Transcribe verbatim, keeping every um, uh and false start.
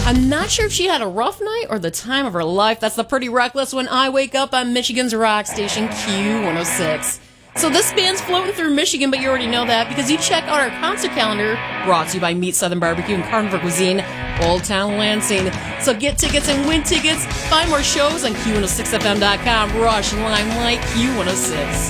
I'm not sure if she had a rough night or the time of her life. That's the Pretty Reckless When I Wake Up on Michigan's rock station Q one oh six. So this band's floating through Michigan, but you already know that because you check out our concert calendar, brought to you by Meat Southern Barbecue and Carnivore Cuisine, Old Town Lansing. So get tickets and win tickets. Find more shows on Q one oh six F M dot com. Rush Limelight Q one oh six.